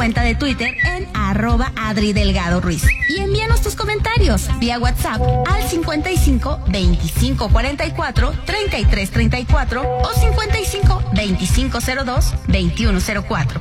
cuenta de Twitter en @AdriDelgadoRuiz. Y envíanos tus comentarios vía WhatsApp al 55 25 44 33 34 o 55 25 02 21 04.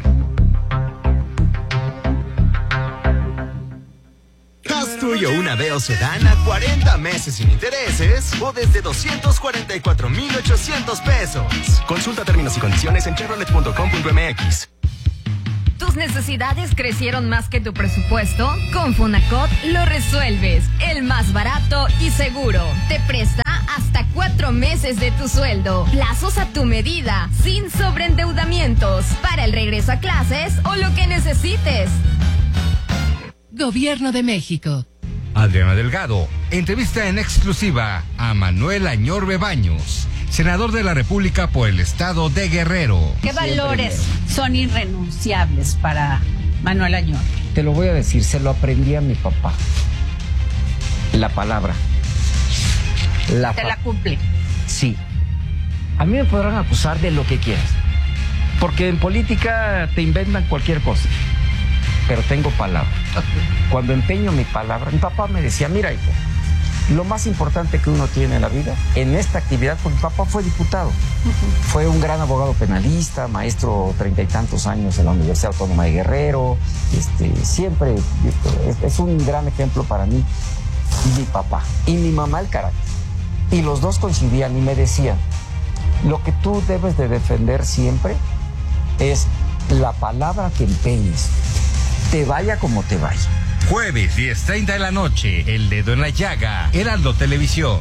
Haz tuyo una Veo Sedán a 40 meses sin intereses o desde 244,800 pesos. Consulta términos y condiciones en chevrolet.com.mx. ¿Tus necesidades crecieron más que tu presupuesto? Con Fonacot lo resuelves. El más barato y seguro. Te presta hasta 4 meses de tu sueldo. Plazos a tu medida, sin sobreendeudamientos. Para el regreso a clases o lo que necesites. Gobierno de México. Adriana Delgado entrevista en exclusiva a Manuel Añorbe Baños, senador de la República por el estado de Guerrero. ¿Qué valores son irrenunciables para Manuel Añorbe? Te lo voy a decir, se lo aprendí a mi papá. La palabra. ¿Te la cumple? Sí. A mí me podrán acusar de lo que quieras, porque en política te inventan cualquier cosa. Pero tengo palabra. Cuando empeño mi palabra, mi papá me decía, mira, hijo, lo más importante que uno tiene en la vida, en esta actividad, porque mi papá fue diputado, fue un gran abogado penalista, maestro 30 y tantos años en la Universidad Autónoma de Guerrero, siempre es un gran ejemplo para mí, mi papá y mi mamá el carácter. Y los dos coincidían y me decían, lo que tú debes de defender siempre es la palabra que empeñes, te vaya como te vaya. Jueves 10:30 de la noche, El Dedo en la Llaga, Heraldo Televisión.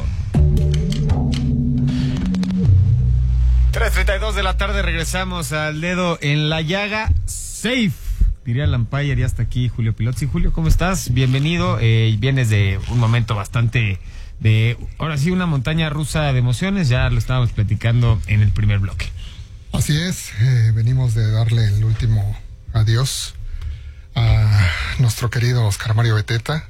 3:32 de la tarde, regresamos al Dedo en la Llaga. Safe, diría Lampire, y hasta aquí Julio Pilotzi. Julio, ¿cómo estás? Bienvenido. Vienes de un momento bastante ahora sí, una montaña rusa de emociones. Ya lo estábamos platicando en el primer bloque. Así es, venimos de darle el último adiós a nuestro querido Oscar Mario Beteta.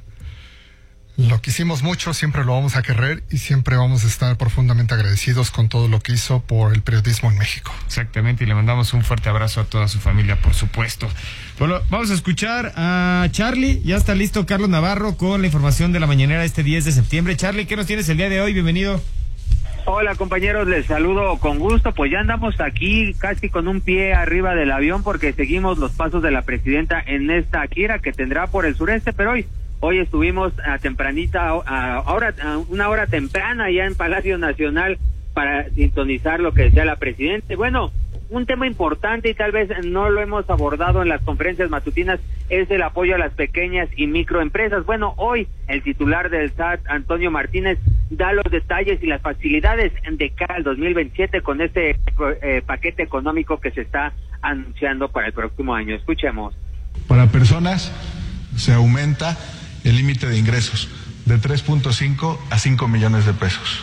Lo quisimos mucho, siempre lo vamos a querer y siempre vamos a estar profundamente agradecidos con todo lo que hizo por el periodismo en México. Exactamente, y le mandamos un fuerte abrazo a toda su familia, por supuesto. Bueno, vamos a escuchar a Charlie. Ya está listo Carlos Navarro con la información de la mañanera este 10 de septiembre. Charlie, ¿qué nos tienes el día de hoy? Bienvenido. Hola compañeros, les saludo con gusto. Pues ya andamos aquí casi con un pie arriba del avión porque seguimos los pasos de la presidenta en esta gira que tendrá por el sureste, pero hoy estuvimos a tempranita, a una hora temprana ya en Palacio Nacional para sintonizar lo que decía la presidenta. Bueno, un tema importante y tal vez no lo hemos abordado en las conferencias matutinas es el apoyo a las pequeñas y microempresas. Bueno, hoy el titular del SAT, Antonio Martínez, da los detalles y las facilidades de cara al 2027 con este paquete económico que se está anunciando para el próximo año. Escuchemos. Para personas se aumenta el límite de ingresos de 3.5 a 5 millones de pesos.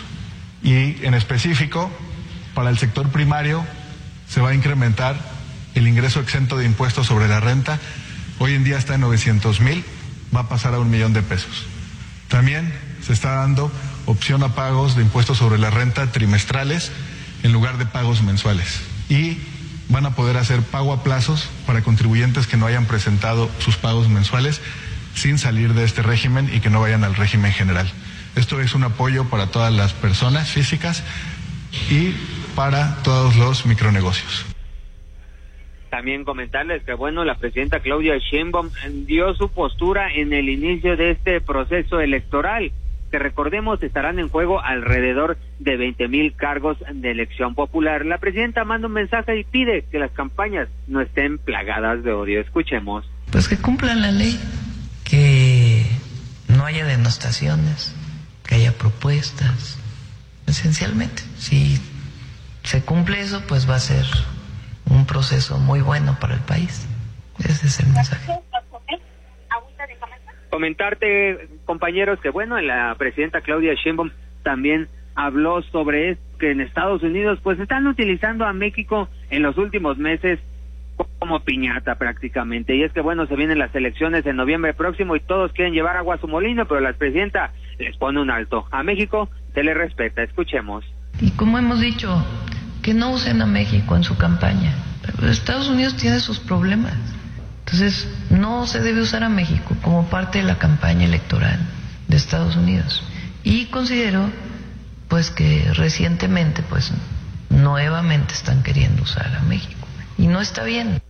Y en específico, para el sector primario se va a incrementar el ingreso exento de impuestos sobre la renta. Hoy en día está en 900,000, va a pasar a 1 millón de pesos. También se está dando opción a pagos de impuestos sobre la renta trimestrales en lugar de pagos mensuales. Y van a poder hacer pago a plazos para contribuyentes que no hayan presentado sus pagos mensuales sin salir de este régimen y que no vayan al régimen general. Esto es un apoyo para todas las personas físicas y para todos los micronegocios. También comentarles que, bueno, la presidenta Claudia Sheinbaum dio su postura en el inicio de este proceso electoral, que recordemos estarán en juego alrededor de 20,000 cargos de elección popular. La presidenta manda un mensaje y pide que las campañas no estén plagadas de odio. Escuchemos. Pues que cumplan la ley, que no haya denostaciones, que haya propuestas, esencialmente. Si se cumple eso, pues va a ser un proceso muy bueno para el país. Ese es el mensaje. Comentarte, compañeros, que bueno, la presidenta Claudia Sheinbaum también habló sobre esto, que en Estados Unidos pues están utilizando a México en los últimos meses como piñata prácticamente, y es que bueno, se vienen las elecciones en noviembre próximo y todos quieren llevar agua a su molino, pero la presidenta les pone un alto. A México se le respeta. Escuchemos. Y como hemos dicho, que no usen a México en su campaña. Pero Estados Unidos tiene sus problemas. Entonces, no se debe usar a México como parte de la campaña electoral de Estados Unidos. Y considero, pues, que recientemente, pues, nuevamente están queriendo usar a México. Y no está bien.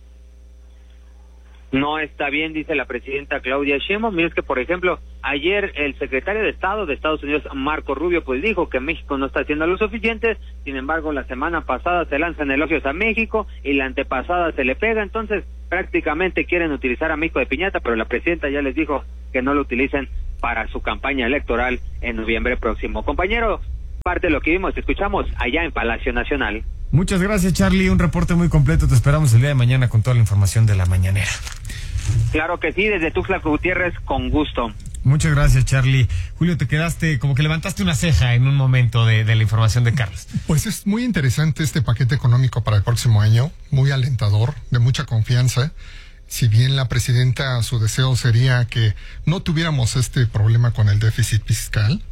No está bien, dice la presidenta Claudia Sheinbaum. Mira, es que, por ejemplo, ayer el secretario de Estado de Estados Unidos, Marco Rubio, pues dijo que México no está haciendo lo suficiente. Sin embargo, la semana pasada se lanzan elogios a México y la antepasada se le pega. Entonces, prácticamente quieren utilizar a México de piñata, pero la presidenta ya les dijo que no lo utilicen para su campaña electoral en noviembre próximo. Compañero, parte de lo que vimos, escuchamos allá en Palacio Nacional. Muchas gracias, Charlie. Un reporte muy completo. Te esperamos el día de mañana con toda la información de la mañanera. Claro que sí, desde Tuxtla Gutiérrez, con gusto. Muchas gracias, Charlie. Julio, te quedaste, como que levantaste una ceja en un momento de la información de Carlos. Pues es muy interesante este paquete económico para el próximo año, muy alentador, de mucha confianza. Si bien la presidenta, su deseo sería que no tuviéramos este problema con el déficit fiscal,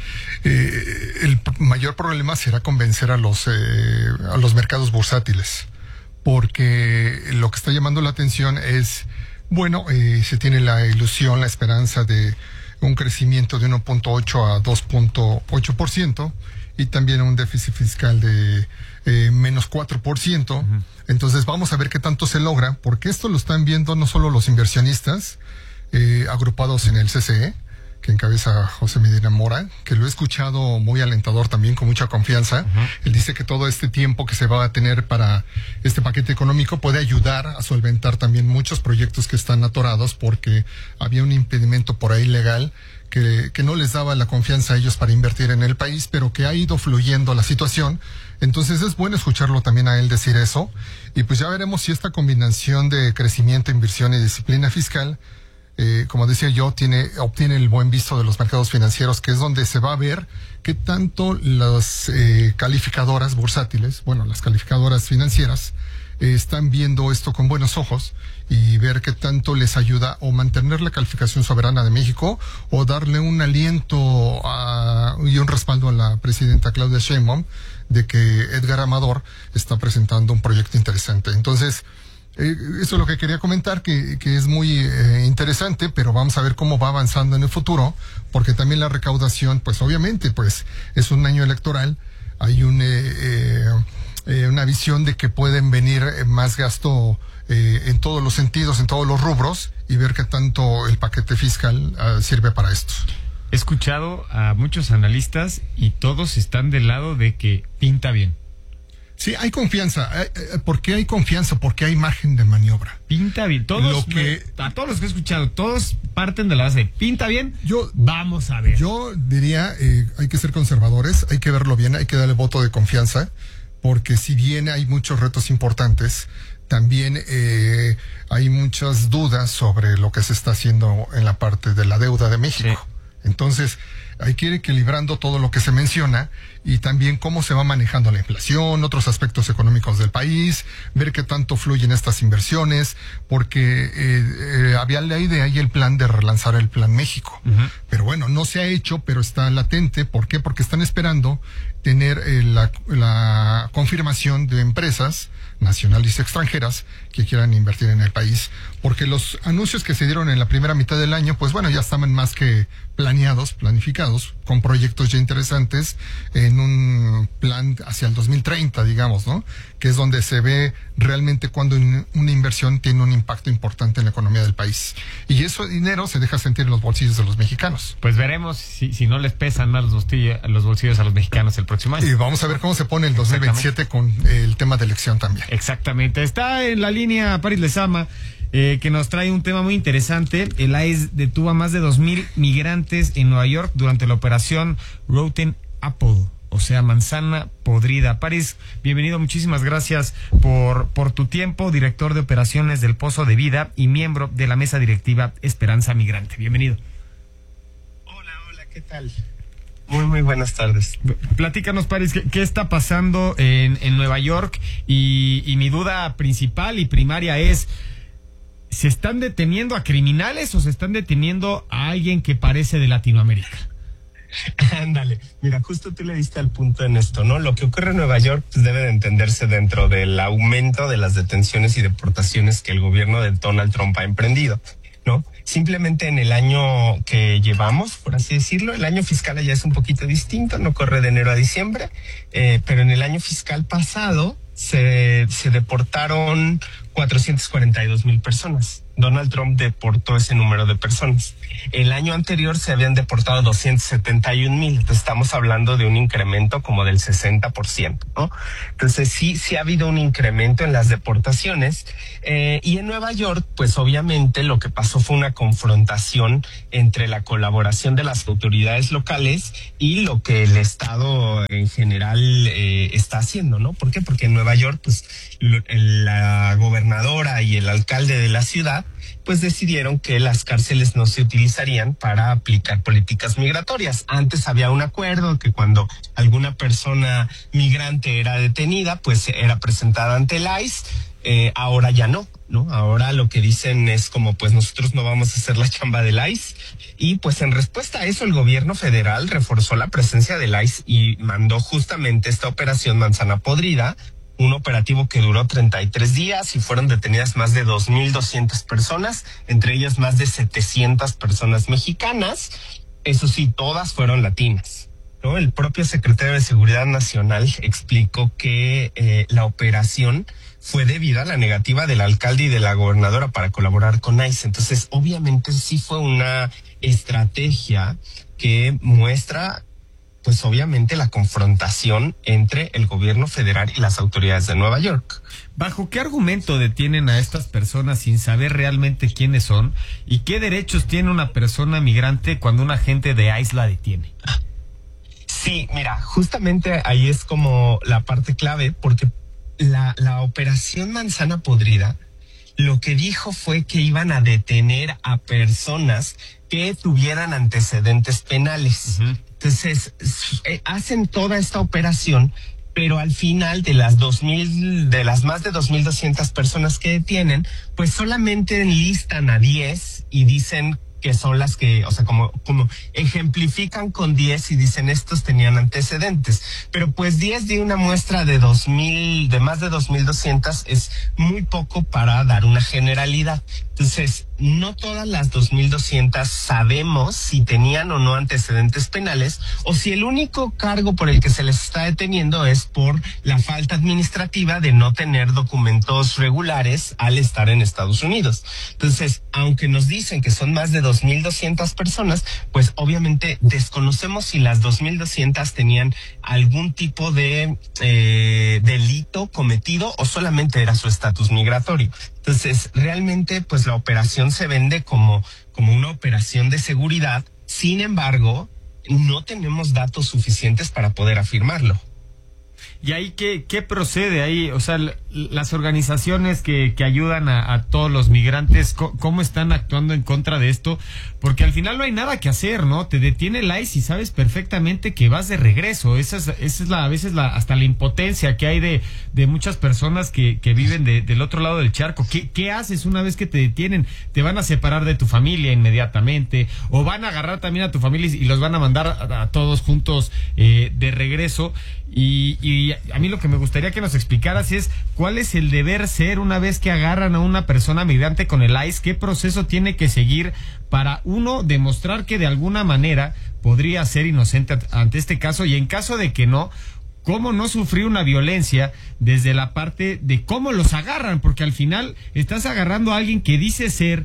el mayor problema será convencer a los mercados bursátiles, porque lo que está llamando la atención es, bueno, se tiene la ilusión, la esperanza de un crecimiento de 1.8 a 2.8% y también un déficit fiscal de menos 4%. Uh-huh. Entonces vamos a ver qué tanto se logra, porque esto lo están viendo no solo los inversionistas agrupados en el CCE, que encabeza José Medina Mora, que lo he escuchado muy alentador también, con mucha confianza. Uh-huh. Él dice que todo este tiempo que se va a tener para este paquete económico puede ayudar a solventar también muchos proyectos que están atorados, porque había un impedimento por ahí legal que no les daba la confianza a ellos para invertir en el país, pero que ha ido fluyendo la situación. Entonces es bueno escucharlo también a él decir eso, y pues ya veremos si esta combinación de crecimiento, inversión y disciplina fiscal, como decía yo, obtiene el buen visto de los mercados financieros, que es donde se va a ver qué tanto las calificadoras bursátiles, bueno, las calificadoras financieras, están viendo esto con buenos ojos, y ver qué tanto les ayuda o mantener la calificación soberana de México, o darle un aliento y un respaldo a la presidenta Claudia Sheinbaum de que Edgar Amador está presentando un proyecto interesante. Entonces, eso es lo que quería comentar, que es muy interesante, pero vamos a ver cómo va avanzando en el futuro, porque también la recaudación, pues obviamente, pues es un año electoral, hay una visión de que pueden venir más gasto en todos los sentidos, en todos los rubros, y ver qué tanto el paquete fiscal sirve para esto. He escuchado a muchos analistas y todos están del lado de que pinta bien. Sí, hay confianza. ¿Por qué hay confianza? Porque hay margen de maniobra. Pinta bien. A todos los que he escuchado, todos parten de la base de pinta bien. Vamos a ver. Yo diría, hay que ser conservadores, hay que verlo bien, hay que darle voto de confianza, porque si bien hay muchos retos importantes, también hay muchas dudas sobre lo que se está haciendo en la parte de la deuda de México. Sí. Entonces, hay que ir equilibrando todo lo que se menciona, y también cómo se va manejando la inflación, otros aspectos económicos del país, ver qué tanto fluyen estas inversiones, porque había la idea y el plan de relanzar el Plan México. Uh-huh. Pero bueno, no se ha hecho, pero está latente. ¿Por qué? Porque están esperando tener la confirmación de empresas nacionales y extranjeras que quieran invertir en el país, porque los anuncios que se dieron en la primera mitad del año, pues bueno, ya estaban más que planificados, con proyectos ya interesantes en un plan hacia el 2030, digamos, ¿no? Que es donde se ve realmente cuando una inversión tiene un impacto importante en la economía del país. Y ese dinero se deja sentir en los bolsillos de los mexicanos. Pues veremos si no les pesan más los bolsillos a los mexicanos el próximo año. Y vamos a ver cómo se pone el 2027 con el tema de elección también. Exactamente. Está en la línea Paris Lezama, que nos trae un tema muy interesante. El ICE detuvo a más de 2,000 migrantes en Nueva York durante la operación Rotten Apple, o sea, manzana podrida. Paris, bienvenido, muchísimas gracias por tu tiempo, director de operaciones del Pozo de Vida y miembro de la mesa directiva Esperanza Migrante. Bienvenido. Hola, ¿qué tal? Muy buenas tardes. Platícanos, Paris, ¿qué está pasando en Nueva York? Y mi duda principal y primaria es, ¿se están deteniendo a criminales o se están deteniendo a alguien que parece de Latinoamérica? Ándale, mira, justo tú le diste al punto en esto, ¿no? Lo que ocurre en Nueva York pues, debe de entenderse dentro del aumento de las detenciones y deportaciones que el gobierno de Donald Trump ha emprendido, ¿no? Simplemente en el año que llevamos, por así decirlo, el año fiscal ya es un poquito distinto, no corre de enero a diciembre, pero en el año fiscal pasado se deportaron 442,000 personas. Donald Trump deportó ese número de personas. El año anterior se habían deportado 271,000. Entonces estamos hablando de un incremento como del 60%, ¿no? Entonces sí ha habido un incremento en las deportaciones. Y en Nueva York, pues obviamente lo que pasó fue una confrontación entre la colaboración de las autoridades locales y lo que el Estado en general está haciendo, ¿no? ¿Por qué? Porque en Nueva York, pues la gobernadora y el alcalde de la ciudad pues decidieron que las cárceles no se utilizarían para aplicar políticas migratorias. Antes había un acuerdo que cuando alguna persona migrante era detenida, pues era presentada ante el ICE. Ahora ya no, ¿no? Ahora lo que dicen es como, pues nosotros no vamos a hacer la chamba del ICE. Y pues en respuesta a eso el gobierno federal reforzó la presencia del ICE y mandó justamente esta operación Manzana Podrida, un operativo que duró 33 días y fueron detenidas más de 2,200 personas, entre ellas más de 700 personas mexicanas. Eso sí, todas fueron latinas, ¿no? El propio secretario de Seguridad Nacional explicó que la operación fue debido a la negativa del alcalde y de la gobernadora para colaborar con ICE. Entonces, obviamente sí fue una estrategia que muestra pues obviamente la confrontación entre el gobierno federal y las autoridades de Nueva York. ¿Bajo qué argumento detienen a estas personas sin saber realmente quiénes son? ¿Y qué derechos tiene una persona migrante cuando un agente de ICE la detiene? Sí, mira, justamente ahí es como la parte clave, porque la operación Manzana Podrida lo que dijo fue que iban a detener a personas que tuvieran antecedentes penales. Uh-huh. Entonces, hacen toda esta operación, pero al final de las más de 2,200 personas que detienen, pues solamente enlistan a 10 y dicen que son las que, o sea, como ejemplifican con 10 y dicen estos tenían antecedentes. Pero pues 10 de una muestra de más de 2,200 es muy poco para dar una generalidad. Entonces, no todas las 2,200 sabemos si tenían o no antecedentes penales o si el único cargo por el que se les está deteniendo es por la falta administrativa de no tener documentos regulares al estar en Estados Unidos. Entonces, aunque nos dicen que son más de 2,200 personas, pues obviamente desconocemos si las 2,200 tenían algún tipo de delito cometido o solamente era su estatus migratorio. Entonces, realmente, pues la operación se vende como una operación de seguridad. Sin embargo, no tenemos datos suficientes para poder afirmarlo. ¿Y ahí qué procede ahí? O sea, las organizaciones que ayudan a todos los migrantes, ¿cómo están actuando en contra de esto? Porque al final no hay nada que hacer, ¿no? Te detiene el ICE y sabes perfectamente que vas de regreso. Esa es a veces hasta la impotencia que hay de muchas personas que viven del otro lado del charco. ¿Qué haces una vez que te detienen? Te van a separar de tu familia inmediatamente, o van a agarrar también a tu familia y los van a mandar a todos juntos de regreso. Y a mí lo que me gustaría que nos explicaras es cuál es el deber ser una vez que agarran a una persona migrante con el ICE, qué proceso tiene que seguir para uno demostrar que de alguna manera podría ser inocente ante este caso, y en caso de que no, cómo no sufrir una violencia desde la parte de cómo los agarran, porque al final estás agarrando a alguien que dice ser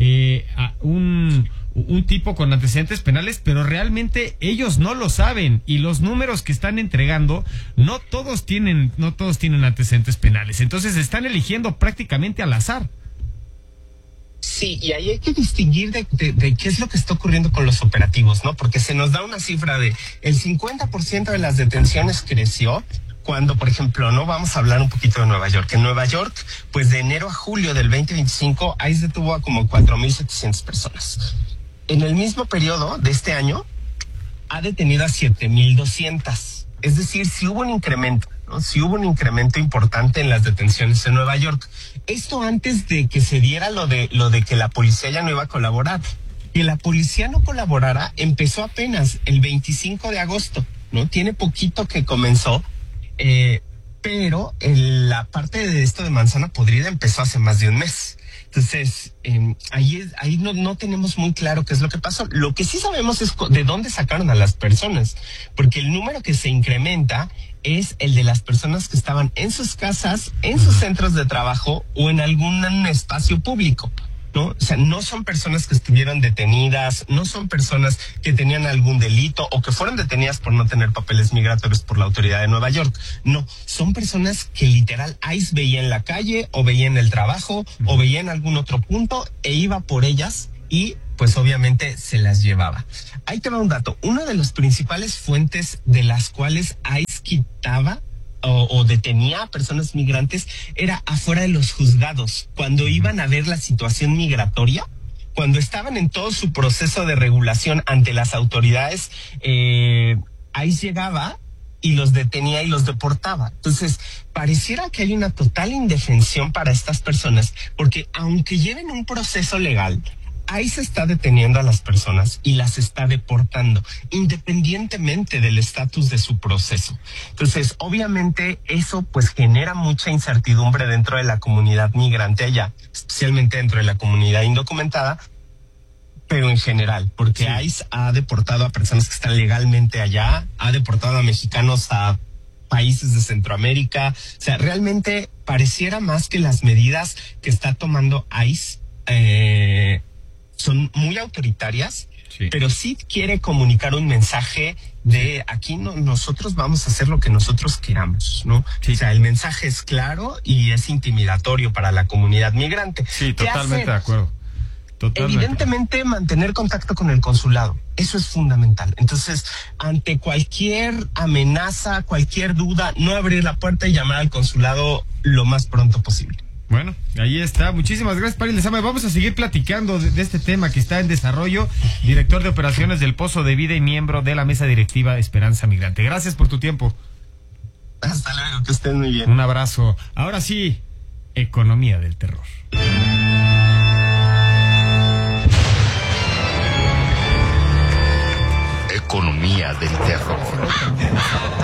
un tipo con antecedentes penales, pero realmente ellos no lo saben, y los números que están entregando no todos tienen antecedentes penales. Entonces están eligiendo prácticamente al azar. Sí, y ahí hay que distinguir de qué es lo que está ocurriendo con los operativos, ¿no? Porque se nos da una cifra de el 50% de las detenciones creció cuando, por ejemplo, no vamos a hablar un poquito de Nueva York. En Nueva York, pues de enero a julio del 2025, ICE detuvo a como 4,700 personas. En el mismo periodo de este año, ha detenido a 7,200. Es decir, sí hubo un incremento, ¿no? Sí hubo un incremento importante en las detenciones en Nueva York. Esto antes de que se diera lo de que la policía ya no iba a colaborar. Que la policía no colaborara empezó apenas el 25 de agosto, ¿no? Tiene poquito que comenzó, pero la parte de esto de manzana podrida empezó hace más de un mes. Entonces, ahí no tenemos muy claro qué es lo que pasó. Lo que sí sabemos es de dónde sacaron a las personas, porque el número que se incrementa es el de las personas que estaban en sus casas, en sus centros de trabajo o en algún espacio público, ¿no? O sea, no son personas que estuvieron detenidas, no son personas que tenían algún delito o que fueron detenidas por no tener papeles migratorios por la autoridad de Nueva York. No, son personas que literal ICE veía en la calle o veía en el trabajo o veía en algún otro punto e iba por ellas y pues obviamente se las llevaba. Ahí te va un dato. Una de las principales fuentes de las cuales ICE quitaba o detenía a personas migrantes era afuera de los juzgados, cuando iban a ver la situación migratoria, cuando estaban en todo su proceso de regulación ante las autoridades, ICE llegaba y los detenía y los deportaba. Entonces, pareciera que hay una total indefensión para estas personas, porque aunque lleven un proceso legal, ICE está deteniendo a las personas y las está deportando, independientemente del estatus de su proceso. Entonces, obviamente, eso pues genera mucha incertidumbre dentro de la comunidad migrante allá, especialmente dentro de la comunidad indocumentada, pero en general, porque ICE ha deportado a personas que están legalmente allá, ha deportado a mexicanos a países de Centroamérica. O sea, realmente pareciera más que las medidas que está tomando ICE son muy autoritarias, pero sí quiere comunicar un mensaje de aquí nosotros vamos a hacer lo que nosotros queramos, ¿no? O sea, el mensaje es claro y es intimidatorio para la comunidad migrante. Sí, totalmente de acuerdo. Totalmente. Evidentemente, mantener contacto con el consulado, eso es fundamental. Entonces, ante cualquier amenaza, cualquier duda, no abrir la puerta y llamar al consulado lo más pronto posible. Bueno, ahí está. Muchísimas gracias, Pari Lezama. Vamos a seguir platicando de este tema que está en desarrollo. Director de operaciones del Pozo de Vida y miembro de la mesa directiva Esperanza Migrante. Gracias por tu tiempo. Hasta luego, que estén muy bien. Un abrazo. Ahora sí, economía del terror. Economía del terror.